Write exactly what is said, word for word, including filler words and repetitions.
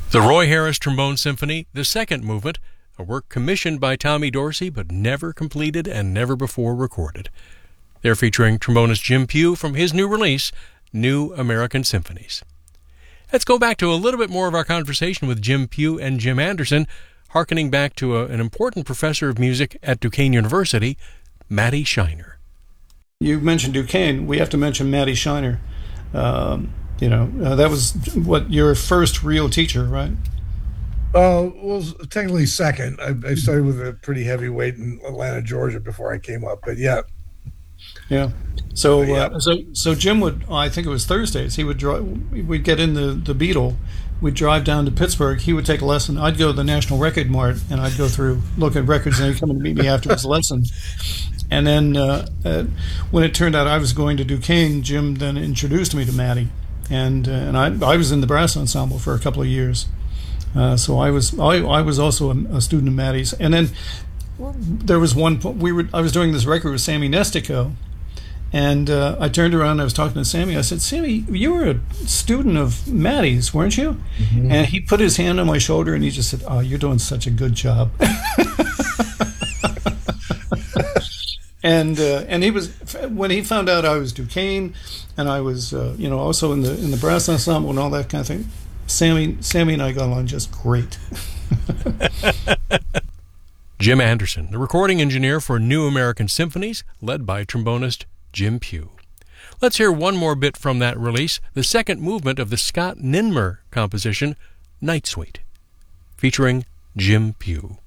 The Roy Harris Trombone Symphony, the second movement, a work commissioned by Tommy Dorsey but never completed and never before recorded. They're featuring trombonist Jim Pugh from his new release, New American Symphonies. Let's go back to a little bit more of our conversation with Jim Pugh and Jim Anderson, hearkening back to a, an important professor of music at Duquesne University, Matty Shiner. You mentioned Duquesne. We have to mention Matty Shiner. Um, you know, uh, that was what your first real teacher, right? Uh, well, technically second. I, I started with a pretty heavy weight in Atlanta, Georgia before I came up, but yeah. Yeah. So, yeah. Uh, so, so Jim would, I think it was Thursdays, he would drive, we'd get in the, the Beetle, we'd drive down to Pittsburgh, he would take a lesson, I'd go to the National Record Mart, and I'd go through, look at records, and he'd come and meet me after his lesson. And then uh, uh, when it turned out I was going to Duquesne, Jim then introduced me to Matty, and uh, and I I was in the brass ensemble for a couple of years, uh, so I was I, I was also a, a student of Matty's. And then there was one we were I was doing this record with Sammy Nestico, and uh, I turned around and I was talking to Sammy. I said, Sammy, you were a student of Matty's, weren't you? Mm-hmm. And he put his hand on my shoulder and he just said, oh, you're doing such a good job. And uh, and he was, when he found out I was Duquesne and I was uh, you know also in the in the brass ensemble and all that kind of thing, Sammy Sammy and I got along just great. Jim Anderson, the recording engineer for New American Symphonies, led by trombonist Jim Pugh. Let's hear one more bit from that release, the second movement of the Scott Ninmer composition, Night Suite, featuring Jim Pugh.